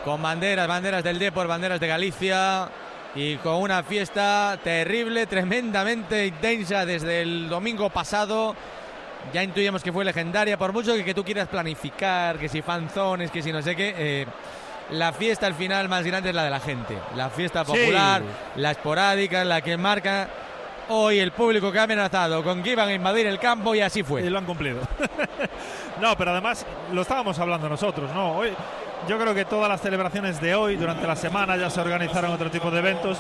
con banderas del Depor, banderas de Galicia, y con una fiesta terrible, tremendamente intensa desde el domingo pasado. Ya intuíamos que fue legendaria, por mucho que tú quieras planificar, que si fanzones, que si no sé qué. La fiesta al final más grande es la de la gente. La fiesta popular, sí. La esporádica, la que marca. Hoy el público que ha amenazado con que iban a invadir el campo, y así fue. Y lo han cumplido. No, pero además lo estábamos hablando nosotros, ¿no? Hoy yo creo que todas las celebraciones de hoy, durante la semana, ya se organizaron otro tipo de eventos.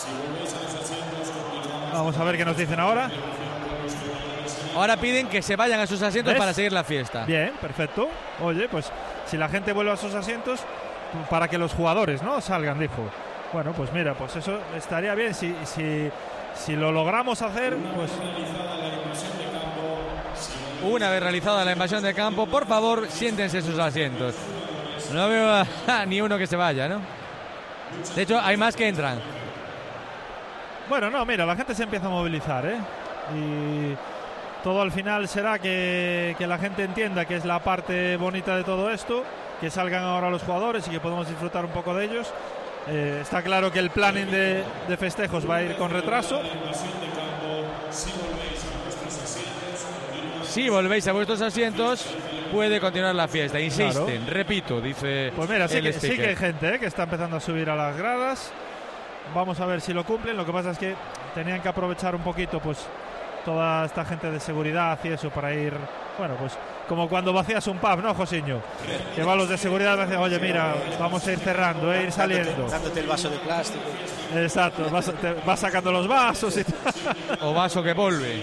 Vamos a ver qué nos dicen ahora. Ahora piden que se vayan a sus asientos. ¿Ves? Para seguir la fiesta. Bien, perfecto. Oye, pues si la gente vuelve a sus asientos, para que los jugadores, ¿no?, salgan, dijo. Bueno, pues mira, pues eso estaría bien. Si lo logramos hacer, pues... Una vez realizada la invasión de campo, por favor, siéntense en sus asientos. No veo ni uno que se vaya, ¿no? De hecho, hay más que entran. Bueno, no, mira, la gente se empieza a movilizar, ¿eh? Y todo al final será que la gente entienda que es la parte bonita de todo esto, que salgan ahora los jugadores y que podamos disfrutar un poco de ellos. Está claro que el planning de festejos va a ir con retraso. Si volvéis a vuestros asientos, puede continuar la fiesta. Insisten, claro. Repito, dice. Pues mira, sí que hay gente que está empezando a subir a las gradas. Vamos a ver si lo cumplen. Lo que pasa es que tenían que aprovechar un poquito, pues, toda esta gente de seguridad y eso para ir, bueno, pues como cuando vacías un pub, ¿no, Josiño? Que van los de seguridad y dicen, oye, mira, vamos a ir cerrando, ir saliendo. Dándote el vaso de plástico. Exacto, vas sacando los vasos y o vaso que vuelve.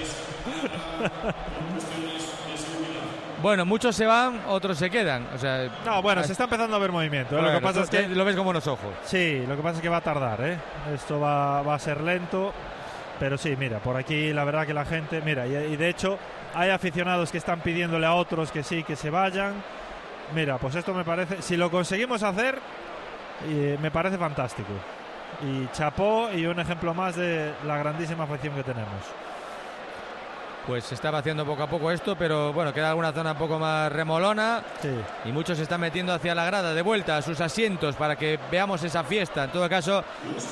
Bueno, muchos se van, otros se quedan. O sea, no, bueno, se está empezando a ver movimiento. Bueno, lo que pasa es que lo ves con buenos ojos. Sí, lo que pasa es que va a tardar, ¿eh? Esto va a ser lento. Pero sí, mira, por aquí la verdad que la gente, mira, y de hecho hay aficionados que están pidiéndole a otros que sí, que se vayan. Mira, pues esto me parece, si lo conseguimos hacer, me parece fantástico. Y chapó, y un ejemplo más de la grandísima afición que tenemos. Pues se está haciendo poco a poco esto, pero bueno, queda alguna zona un poco más remolona. Sí. Y muchos se están metiendo hacia la grada, de vuelta a sus asientos para que veamos esa fiesta. En todo caso,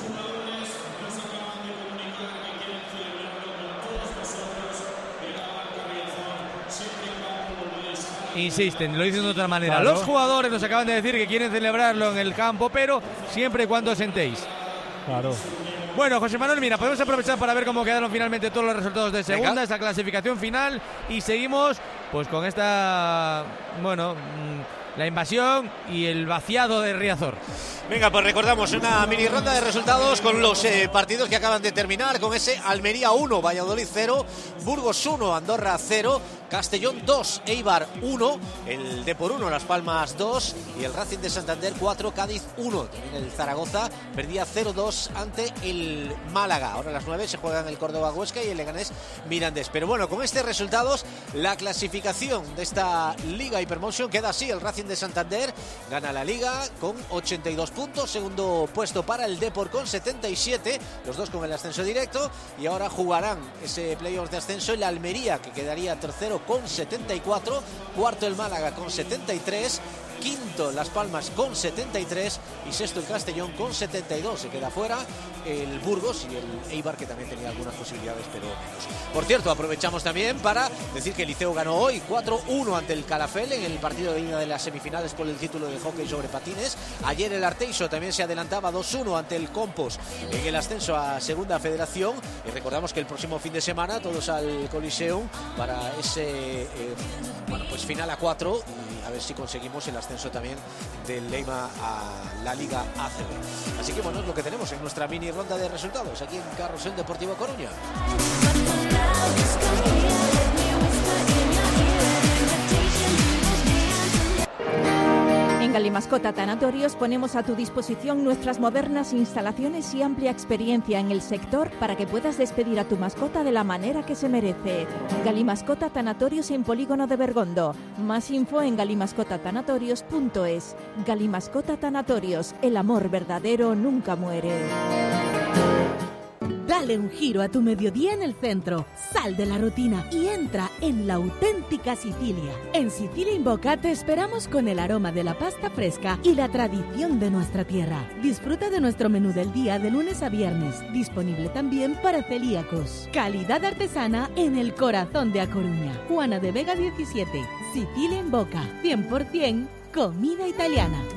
insisten, lo dicen de otra manera. Claro. Los jugadores nos acaban de decir que quieren celebrarlo en el campo, pero siempre y cuando os sentéis. Claro. Bueno, José Manuel, mira, podemos aprovechar para ver cómo quedaron finalmente todos los resultados de segunda, esta clasificación final, y seguimos pues con esta, bueno, la invasión y el vaciado de Riazor. Venga, pues recordamos una mini ronda de resultados con los partidos que acaban de terminar, con ese Almería 1, Valladolid 0, Burgos 1, Andorra 0, Castellón 2, Eibar 1, el Depor 1, Las Palmas 2 y el Racing de Santander 4, Cádiz 1. También el Zaragoza perdía 0-2 ante el Málaga. Ahora a las 9 se juegan el Córdoba Huesca y el Leganés Mirandés. Pero bueno, con estos resultados, la clasificación de esta Liga Hypermotion queda así. El Racing de Santander gana la Liga con 82 puntos, segundo puesto para el Depor con 77, los dos con el ascenso directo, y ahora jugarán ese playoff de ascenso el Almería, que quedaría tercero con 74, cuarto el Málaga con 73, quinto Las Palmas con 73 y sexto el Castellón con 72. Se queda fuera el Burgos y el Eibar, que también tenía algunas posibilidades, pero menos. Por cierto, aprovechamos también para decir que el Liceo ganó hoy 4-1 ante el Calafell en el partido de ida de las semifinales por el título de hockey sobre patines. Ayer el Arteixo también se adelantaba 2-1 ante el Compos en el ascenso a Segunda Federación, y recordamos que el próximo fin de semana todos al Coliseum para ese bueno, pues final a 4, y a ver si conseguimos el ascenso también del Leima a la Liga ACB. Así que bueno, es lo que tenemos en nuestra mini ronda de resultados aquí en Carrusel Deportivo Coruña. En Galimascota Tanatorios ponemos a tu disposición nuestras modernas instalaciones y amplia experiencia en el sector para que puedas despedir a tu mascota de la manera que se merece. Galimascota Tanatorios en Polígono de Bergondo. Más info en galimascotatanatorios.es. Galimascota Tanatorios, el amor verdadero nunca muere. Dale un giro a tu mediodía en el centro, sal de la rutina y entra en la auténtica Sicilia. En Sicilia Invoca te esperamos con el aroma de la pasta fresca y la tradición de nuestra tierra. Disfruta de nuestro menú del día de lunes a viernes, disponible también para celíacos. Calidad artesana en el corazón de A Coruña. Juana de Vega 17, Sicilia Invoca, 100% comida italiana.